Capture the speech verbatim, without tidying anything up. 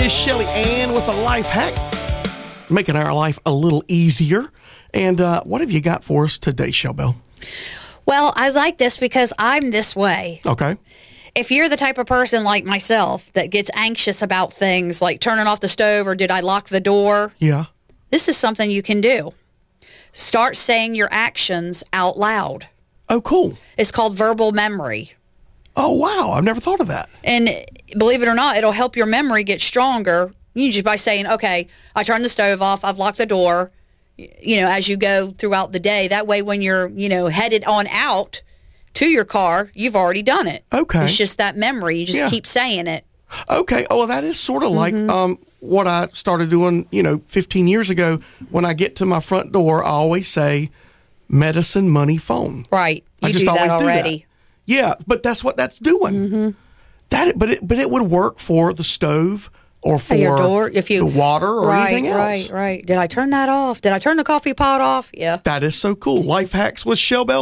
is Shelly Ann with a life hack, making our life a little easier. And uh, what have you got for us today, Shellbell? Well, I like this because I'm this way. Okay. If you're the type of person like myself that gets anxious about things like turning off the stove or did I lock the door? Yeah. This is something you can do. Start saying your actions out loud. Oh, cool. It's called verbal memory. Oh, wow. I've never thought of that. And believe it or not, it'll help your memory get stronger. You just by saying, okay, I turned the stove off, I've locked the door, you know, as you go throughout the day. That way, when you're, you know, headed on out to your car, you've already done it. Okay. It's just that memory. You just Yeah. keep saying it. Okay. Oh, well, that is sort of like Mm-hmm. um, what I started doing, you know, fifteen years ago. When I get to my front door, I always say, medicine, money, phone. Right. You I just do always that do already. that. Yeah, but that's what that's doing. Mm-hmm. That, but it, but it would work for the stove or for Your door, if you, the water or right, anything else. Right, right, right. Did I turn that off? Did I turn the coffee pot off? Yeah. That is so cool. Life hacks with Shellbell.